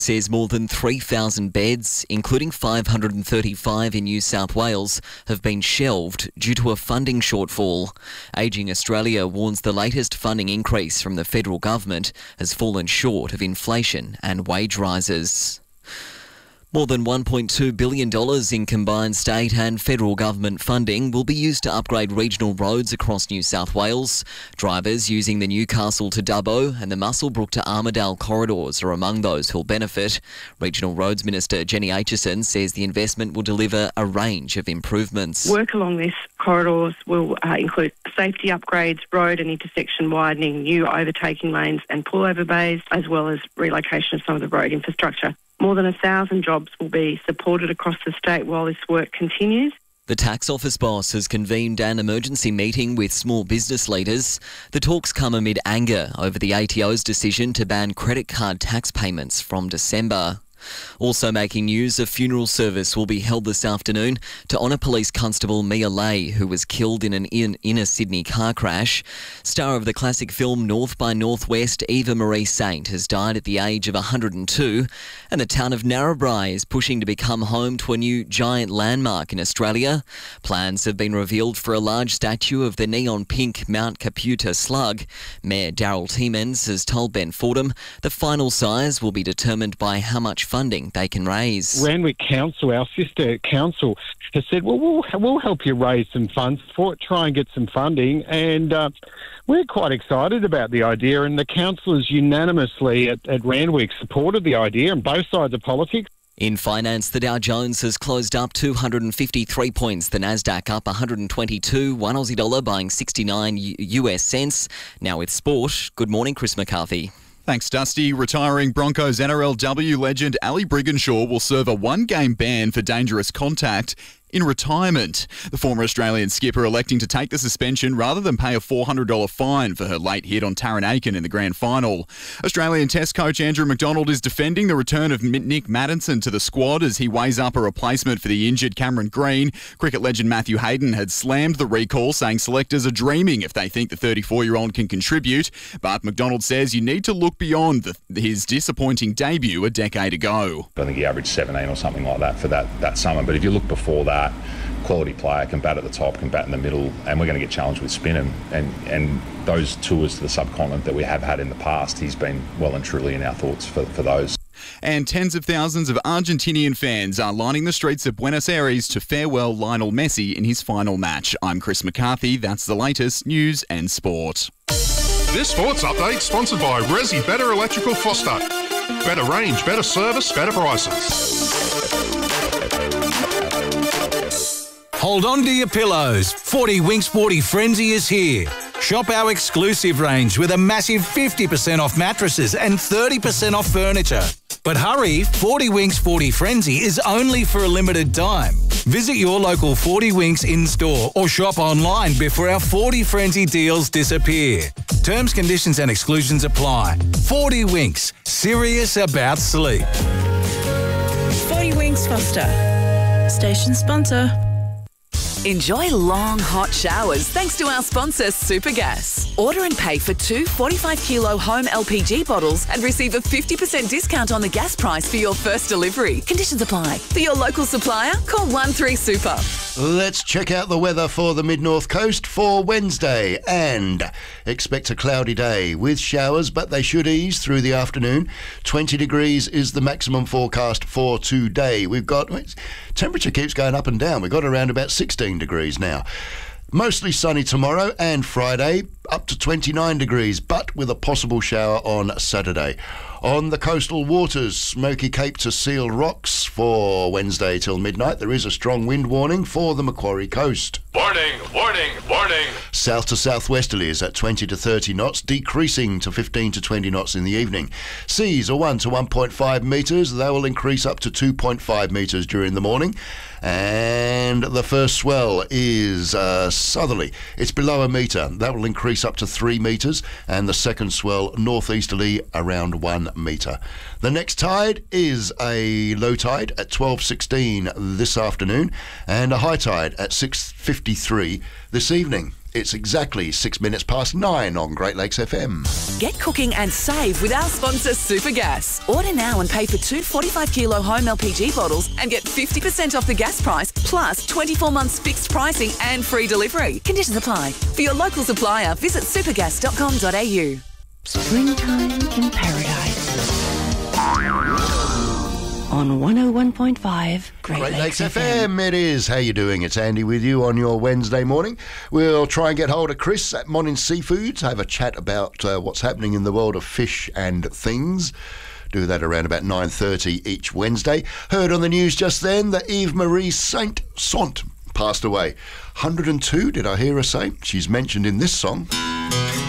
says more than 3,000 beds, including 535 in New South Wales, have been shelved due to a funding shortfall. Ageing Australia warns the latest funding increase from the federal government has fallen short of inflation and wage rises. More than $1.2 billion in combined state and federal government funding will be used to upgrade regional roads across New South Wales. Drivers using the Newcastle to Dubbo and the Muswellbrook to Armidale corridors are among those who'll benefit. Regional Roads Minister Jenny Aitchison says the investment will deliver a range of improvements. Work along this corridors will include safety upgrades, road and intersection widening, new overtaking lanes and pullover bays, as well as relocation of some of the road infrastructure. More than 1,000 jobs will be supported across the state while this work continues. The tax office boss has convened an emergency meeting with small business leaders. The talks come amid anger over the ATO's decision to ban credit card tax payments from December. Also making news, a funeral service will be held this afternoon to honour Police Constable Mia Lay, who was killed in an inner Sydney car crash. Star of the classic film North by Northwest, Eva Marie Saint, has died at the age of 102, and the town of Narrabri is pushing to become home to a new giant landmark in Australia. Plans have been revealed for a large statue of the neon pink Mount Caputa slug. Mayor Daryl Tiemens has told Ben Fordham the final size will be determined by how much funding they can raise. Randwick Council, our sister council, has said, well, we'll help you raise some funds for it, try and get some funding, and we're quite excited about the idea, and the councillors unanimously at Randwick supported the idea on both sides of politics. In finance, the Dow Jones has closed up 253 points. The Nasdaq up 122, one Aussie dollar buying 69 US cents. Now with sport, good morning, Chris McCarthy. Thanks, Dusty. Retiring Broncos NRLW legend Ali Brigginshaw will serve a one-game ban for dangerous contact in retirement. The former Australian skipper electing to take the suspension rather than pay a $400 fine for her late hit on Taryn Aiken in the grand final. Australian Test coach Andrew McDonald is defending the return of Nick Maddinson to the squad as he weighs up a replacement for the injured Cameron Green. Cricket legend Matthew Hayden had slammed the recall, saying selectors are dreaming if they think the 34-year-old can contribute. But McDonald says you need to look beyond his disappointing debut a decade ago. I think he averaged 17 or something like that for that summer. But if you look before that, quality player, can bat at the top, can bat in the middle, and we're going to get challenged with spin. And those tours to the subcontinent that we have had in the past, he's been well and truly in our thoughts for those. And tens of thousands of Argentinian fans are lining the streets of Buenos Aires to farewell Lionel Messi in his final match. I'm Chris McCarthy. That's the latest news and sport. This sports update sponsored by Resi Better Electrical Foster. Better range, better service, better prices. Hold on to your pillows. 40 Winks Sporty Frenzy is here. Shop our exclusive range with a massive 50% off mattresses and 30% off furniture. But hurry, 40 Winks Sporty Frenzy is only for a limited time. Visit your local 40 Winks in-store or shop online before our 40 Frenzy deals disappear. Terms, conditions and exclusions apply. 40 Winks, serious about sleep. 40 Winks Foster, station sponsor. Enjoy long, hot showers thanks to our sponsor, Supergas. Order and pay for 2 45-kilo home LPG bottles and receive a 50% discount on the gas price for your first delivery. Conditions apply. For your local supplier, call 13Super. Let's check out the weather for the mid-north coast for Wednesday, and expect a cloudy day with showers, but they should ease through the afternoon. 20 degrees is the maximum forecast for today. We've got temperature keeps going up and down. We've got around about 16 degrees now. Mostly sunny tomorrow and Friday, up to 29 degrees, but with a possible shower on Saturday. On the coastal waters, Smoky Cape to Seal Rocks for Wednesday till midnight. There is a strong wind warning for the Macquarie coast. Warning, warning, warning. South to southwesterlies at 20 to 30 knots, decreasing to 15 to 20 knots in the evening. Seas are 1 to 1.5 metres. They will increase up to 2.5 metres during the morning. And the first swell is southerly. It's below a metre. That will increase up to 3 metres. And the second swell northeasterly around 1 metre. The next tide is a low tide at 12:16 this afternoon and a high tide at 6:53 this evening. It's exactly 6 minutes past 9 on Great Lakes FM. Get cooking and save with our sponsor Supergas. Order now and pay for 2 45-kilo home LPG bottles and get 50% off the gas price, plus 24 months fixed pricing and free delivery. Conditions apply. For your local supplier, visit supergas.com.au. Springtime in paradise. On 101.5 Great Lakes FM. It is. How you doing? It's Andy with you on your Wednesday morning. We'll try and get hold of Chris at Morning Seafoods, have a chat about what's happening in the world of fish and things. Do that around about 9:30 each Wednesday. Heard on the news just then that Eve Marie Saint passed away. 102, did I hear her say? She's mentioned in this song.